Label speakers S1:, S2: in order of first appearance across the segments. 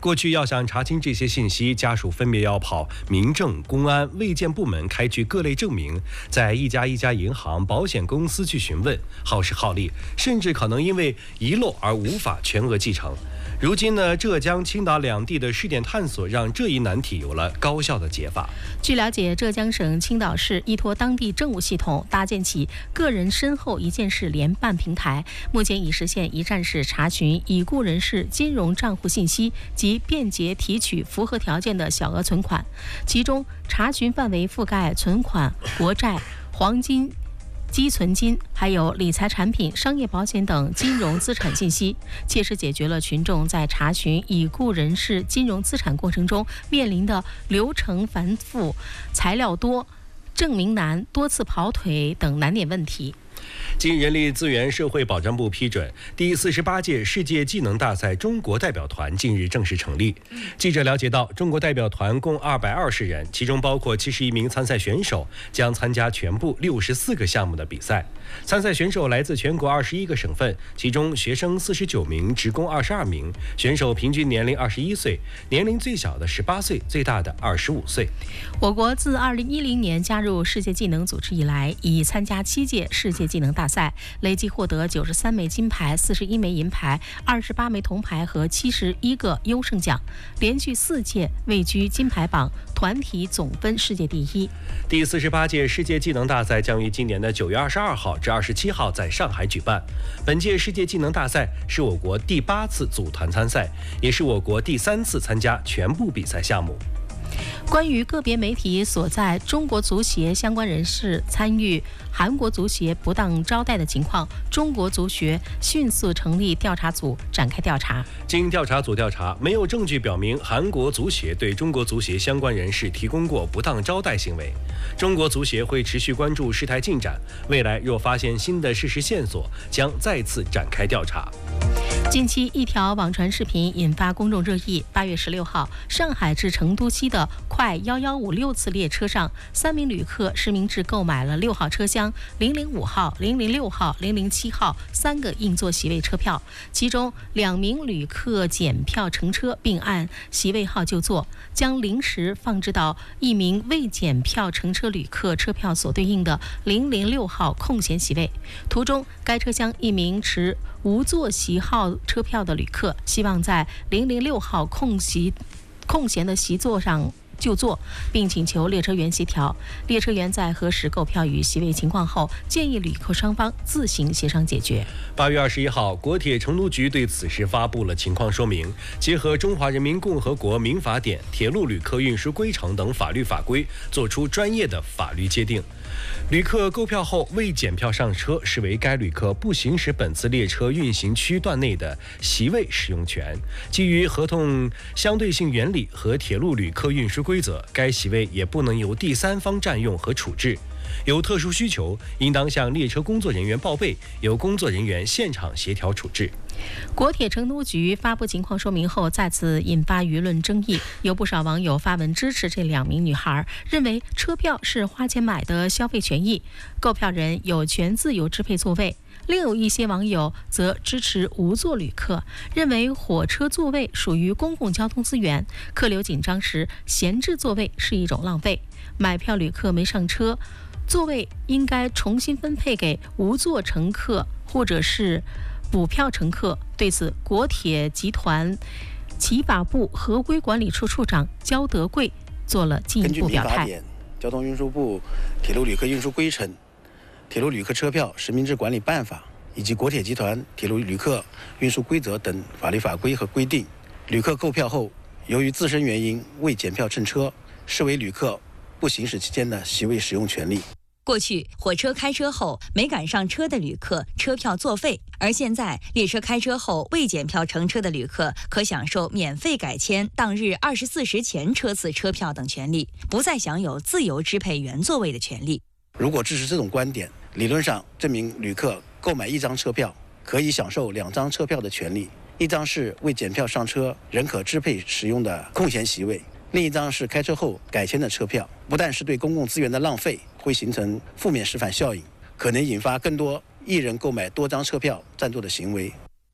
S1: 过去要想查清这些信息，家属分别要跑民政、公安、卫健部门开具各类证明，在一家银行、保险公司去询问，耗时耗力，甚至可能因为遗漏而无法全额继承。如今呢，浙江、青岛两地的试点探索，让这一难题有了高效的解法。
S2: 据了解，浙江省青岛市依托当地政务系统，搭建起个人身后一件事联办平台，目前已实现一站式查询已故人士金融账户信息及便捷提取符合条件的小额存款，其中查询范围覆盖存款、国债、黄金、积存金，还有理财产品、商业保险等金融资产信息，切实解决了群众在查询已故人士金融资产过程中面临的流程繁复、材料多、证明难、多次跑腿等难点问题。
S1: 经人力资源社会保障部批准，第48届世界技能大赛中国代表团近日正式成立。记者了解到，中国代表团共220人，其中包括71名参赛选手，将参加全部64个项目的比赛。参赛选手来自全国21个省份，其中学生49名，职工22名。选手平均年龄21岁，年龄最小的18岁，最大的25岁。
S2: 我国自2010年加入世界技能组织以来，已参加7届世界技能大赛，累计获得93枚金牌、41枚银牌、28枚铜牌和71个优胜奖，连续4届位居金牌榜，团体总分世界第一。
S1: 第48届世界技能大赛将于今年的9月22号至27号在上海举办。本届世界技能大赛是我国第8次组团参赛，也是我国第3次参加全部比赛项目。
S2: 关于个别媒体所在中国足协相关人士参与韩国足协不当招待的情况，中国足协迅速成立调查组展开调查。
S1: 经调查组调查，没有证据表明韩国足协对中国足协相关人士提供过不当招待行为。中国足协会持续关注事态进展，未来若发现新的事实线索，将再次展开调查。
S2: 近期一条网传视频引发公众热议。8月16号，上海至成都西的快1156次列车上，3名旅客实名制购买了6号车厢、005号、006号、007号3个硬座席位车票，其中2名旅客检票乘车，并按席位号就座，将临时放置到一名未检票乘车旅客车票所对应的006号空闲席位。途中，该车厢一名持无座席号车票的旅客希望在006号空闲的席座上就座，并请求列车员协调。列车员在核实购票与席位情况后，建议旅客双方自行协商解决。
S1: 8月21号，国铁成都局对此事发布了情况说明，结合《中华人民共和国民法典》《铁路旅客运输规程》等法律法规，作出专业的法律界定。旅客购票后未检票上车，视为该旅客不行使本次列车运行区段内的席位使用权。基于合同相对性原理和铁路旅客运输规则，该席位也不能由第三方占用和处置。有特殊需求，应当向列车工作人员报备，由工作人员现场协调处置。
S2: 国铁成都局发布情况说明后，再次引发舆论争议，有不少网友发文支持这2名女孩，认为车票是花钱买的消费权益，购票人有权自由支配座位。另有一些网友则支持无座旅客，认为火车座位属于公共交通资源，客流紧张时闲置座位是一种浪费，买票旅客没上车，座位应该重新分配给无座乘客或者是补票乘客。对此，国铁集团企法部合规管理处处长焦德贵做了进一步表态。
S3: 根据民法典、交通运输部铁路旅客运输规程、铁路旅客车票实名制管理办法以及国铁集团铁路旅客运输规则等法律法规和规定，旅客购票后由于自身原因未检票乘车，视为旅客不行使期间的席位使用权利。
S4: 过去火车开车后没赶上车的旅客车票作废，而现在列车开车后未检票乘车的旅客可享受免费改签当日24时前车次车票等权利，不再享有自由支配原座位的权利。
S3: 如果支持这种观点，理论上这名旅客购买1张车票可以享受2张车票的权利，一张是未检票上车仍可支配使用的空闲席位，另一张是开车后改签的车票。不但是对公共资源的浪费，会形成负面示范效应，可能引发更多一人购买多张车票占座的行为。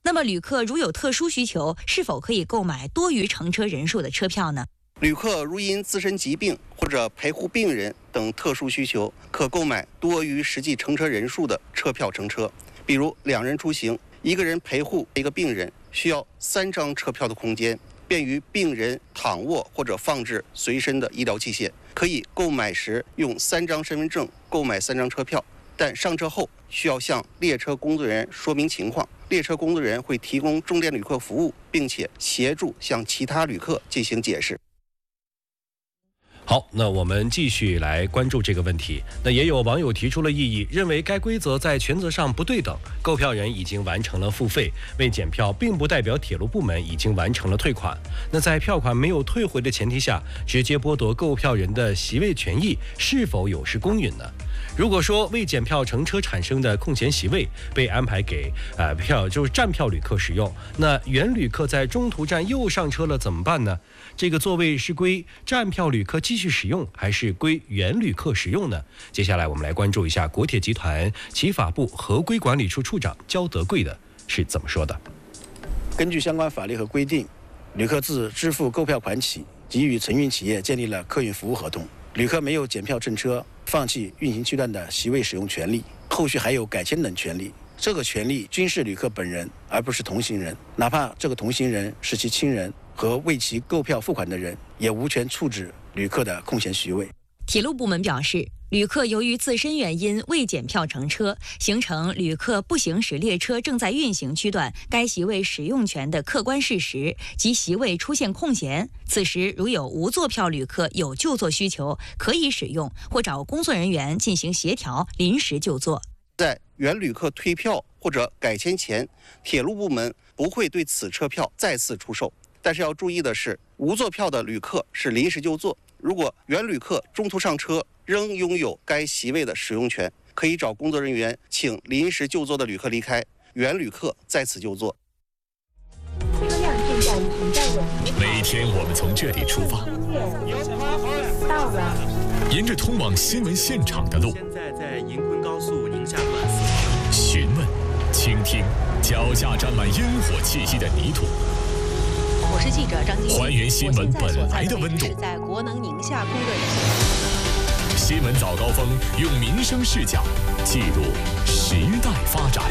S4: 那么旅客如有特殊需求，是否可以购买多于乘车人数的车票呢？
S5: 旅客如因自身疾病或者陪护病人等特殊需求，可购买多于实际乘车人数的车票乘车。比如2人出行，一个人陪护一个病人，需要3张车票的空间，便于病人躺卧或者放置随身的医疗器械。可以购买时用3张身份证购买3张车票，但上车后需要向列车工作人员说明情况，列车工作人员会提供重点旅客服务，并且协助向其他旅客进行解释。
S1: 好，那我们继续来关注这个问题。那也有网友提出了异议，认为该规则在权责上不对等。购票人已经完成了付费，未检票并不代表铁路部门已经完成了退款。那在票款没有退回的前提下，直接剥夺购票人的席位权益，是否有失公允呢？如果说未检票乘车产生的空闲席位被安排给站票旅客使用，那原旅客在中途站又上车了怎么办呢？这个座位是归站票旅客继续使用，还是归原旅客使用呢？接下来我们来关注一下国铁集团企法部合规管理处处长焦德贵的是怎么说的。
S3: 根据相关法律和规定，旅客自支付购票款起，即与承运企业建立了客运服务合同。旅客没有检票乘车，放弃运行区段的席位使用权利，后续还有改签等权利。这个权利均是旅客本人，而不是同行人。哪怕这个同行人是其亲人和为其购票付款的人，也无权处置旅客的空闲席位。
S4: 铁路部门表示，旅客由于自身原因未检票乘车，形成旅客不行使列车正在运行区段该席位使用权的客观事实，即席位出现空闲。此时如有无座票旅客有就座需求，可以使用或找工作人员进行协调，临时就座。
S5: 在原旅客退票或者改签前，铁路部门不会对此车票再次出售。但是要注意的是，无座票的旅客是临时就座。如果原旅客中途上车仍拥有该席位的使用权，可以找工作人员请临时就座的旅客离开，原旅客在此就座。
S6: 车辆正在停在稳定。
S7: 每天我们从这里出发，
S6: 到了，
S7: 沿着通往新闻现场的路，
S8: 现在在银昆高速宁夏段
S7: 询问、倾听脚下沾满烟火气息的泥土。
S9: 我是记者张晶，
S7: 还原新闻本来的温度。
S9: 是在国能宁夏供热线。
S7: 新闻早高峰用民生视角记录时代发展。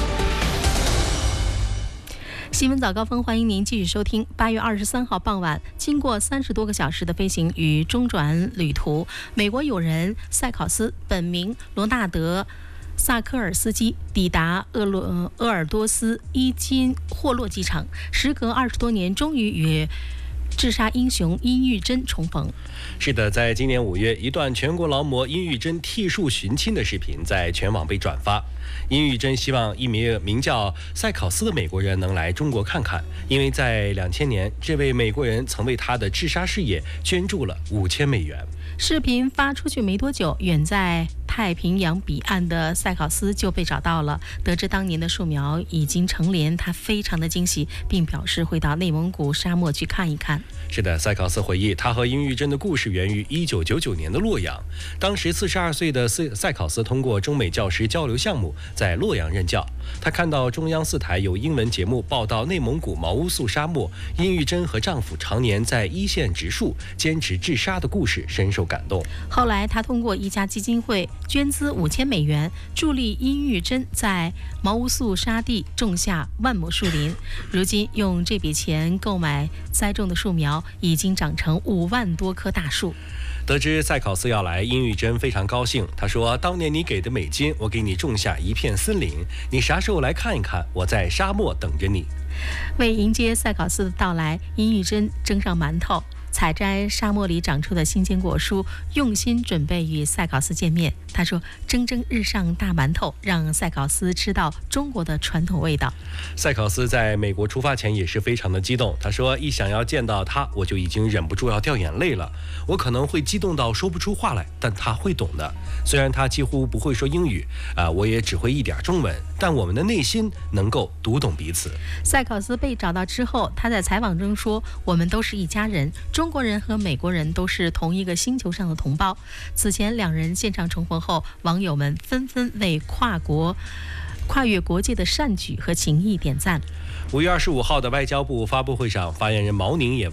S2: 新闻早高峰，欢迎您继续收听。8月23号傍晚，经过30多个小时的飞行与中转旅途，美国友人塞考斯本名罗纳德·萨科尔斯基抵达鄂尔多斯伊金霍洛机场，时隔20多年，终于与自杀英雄殷玉珍重逢。
S1: 是的，在今年5月，一段全国劳模殷玉珍替树寻亲的视频在全网被转发。殷玉珍希望一名叫塞考斯的美国人能来中国看看，因为在2000年，这位美国人曾为他的治沙事业捐助了5000美元。
S2: 视频发出去没多久，远在太平洋彼岸的塞考斯就被找到了。得知当年的树苗已经成莲，他非常的惊喜，并表示会到内蒙古沙漠去看一看。
S1: 是的，塞考斯回忆，他和殷玉珍的故事源于1999年的洛阳。当时42岁的塞考斯通过中美教师交流项目在洛阳任教。他看到中央4台有英文节目报道内蒙古毛乌素沙漠，殷玉珍和丈夫常年在一线植树，坚持治沙的故事，深受感动。
S2: 后来，他通过一家基金会捐资5000美元，助力殷玉珍在毛乌素沙地种下万亩树林。如今，用这笔钱购买栽种的树苗，已经长成5万多棵大树。
S1: 得知塞考斯要来，殷玉珍非常高兴。他说：“当年你给的美金，我给你种下一片森林，你啥时候来看一看？我在沙漠等着你。”
S2: 为迎接塞考斯的到来，殷玉珍蒸上馒头，采摘沙漠里长出的新鲜果蔬，用心准备与塞考斯见面。他说：“蒸日上大馒头，让塞考斯吃到中国的传统味道。”
S1: 塞考斯在美国出发前也是非常的激动。他说：“一想要见到他，我就已经忍不住要掉眼泪了。我可能会激动到说不出话来，但他会懂的。虽然他几乎不会说英语，我也只会一点中文，但我们的内心能够读懂彼此。”
S2: 塞考斯被找到之后，他在采访中说：“我们都是一家人，中国人和美国人都是同一个星球上的同胞。”此前两人现场重逢后，网友们纷纷为跨国跨越国界的善举和情谊点赞。
S1: 5月25号的外交部发布会上，发言人毛宁也